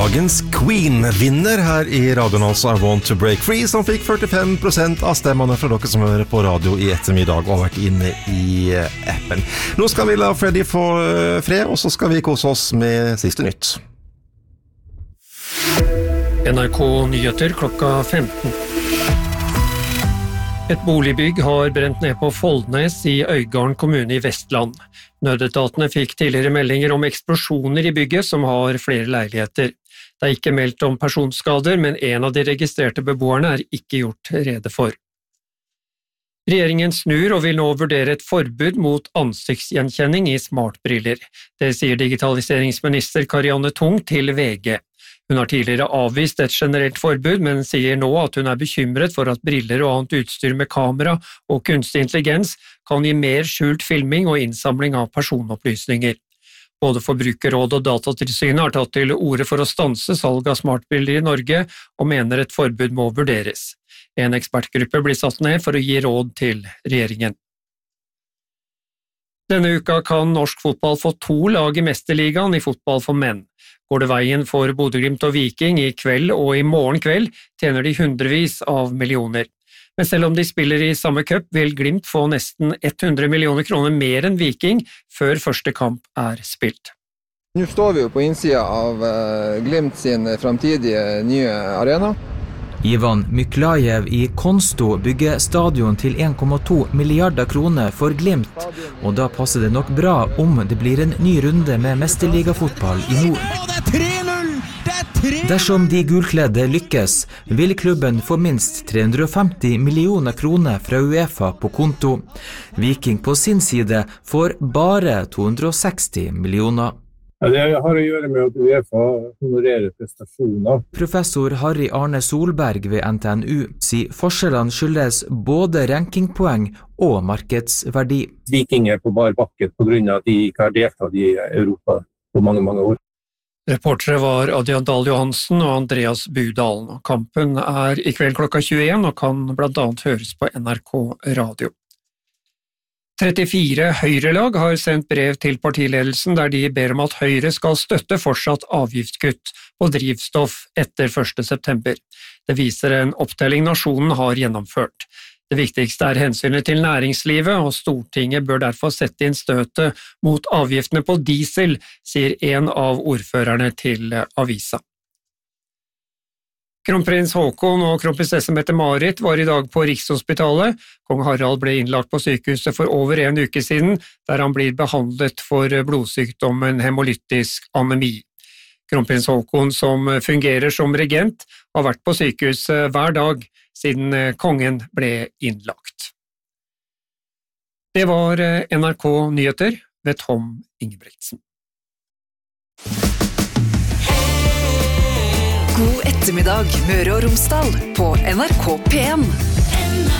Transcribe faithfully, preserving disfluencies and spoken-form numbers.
Dagens Queen-vinner her i radioen altså I Want to Break Free, som fikk førtifem prosent av stemmene fra dere som hører på radio i ettermiddag og har vært inne i appen. Nå skal vi la Freddy få fred, og så skal vi kose oss med siste nytt. N R K Nyheter klokka femten. Et boligbygg har brent ned på Foldnes i Øygarden kommune i Vestland. Nødetatene fikk tidligere meldinger om eksplosjoner i bygget som har flere leiligheter. Det er ikke meldt om personskader, men en av de registrerte beboerne er ikke gjort rede for. Regjeringen snur og vil nå vurdere et forbud mot ansiktsgjenkjenning i smartbriller. Det sier digitaliseringsminister Karianne Tung til V G. Hun har tidligere avvist et generelt forbud, men sier nå at hun er bekymret for at briller og annet utstyr med kamera og kunstig intelligens kan gi mer skjult filming og innsamling av personopplysninger. Både Forbrukerrådet og Datatilsynet har tatt til orde for å stanse salg av smartbriller i Norge og mener et forbud må vurderes. En ekspertgruppe blir satt ned for å gi råd til regjeringen. Denne uka kan norsk fotball få to lag i Mesterligaen i fotball for menn. Går det veien for Bodø/Glimt og Viking i kveld og i morgen kveld, tjener de hundrevis av millioner. Men selv om de spiller i samme cup, vil Glimt få nesten hundre millioner kroner mer enn Viking før første kamp er spilt. Nå står vi jo på innsida av Glimt sin fremtidige nye arena. Ivan Myklajev i Konsto bygger stadion til en komma to milliarder kroner for Glimt, og da passer det nok bra om det blir en ny runde med mesterligafotball i nord. Dersom de gulkledde lykkes, vil klubben få minst tre hundre og femti millioner kroner fra UEFA på konto. Viking på sin side får bare to hundre og seksti millioner. Ja, det har å gjøre med at UEFA honorerer prestasjoner. Professor Harry Arne Solberg ved N T N U sier forskjellene skyldes både rankingpoeng og markedsverdi. Viking er på bar bakke på grunn av at de ikke har deltatt i Europa på mange, mange år. Reportere var Adrian Dahl Johansen og Andreas Budalen. Kampen er i kveld klokka tjueen og kan blant annet høres på N R K Radio. trettifire Høyre-lag har sendt brev til partiledelsen der de ber om at Høyre skal støtte fortsatt avgiftskutt på drivstoff etter første september. Det viser en opptelling nasjonen har gjennomført. Det viktigste er hensynet til næringslivet, og Stortinget bør derfor sette inn støtet mot avgiftene på diesel, sier en av ordførerne til avisa. Kronprins Haakon og kronprinsesse Mette-Marit var i dag på Rikshospitalet. Kong Harald ble innlagt på sykehuset for over en uke siden, der han blir behandlet for blodsykdommen hemolytisk anemi. Kronprins Haakon, som fungerer som regent, har vært på sykehuset hver dag siden kongen ble innlagt. Det var N R K Nyheter ved Tom Ingebrigtsen. God ettermiddag, Møre og Romsdal, på N R K P en.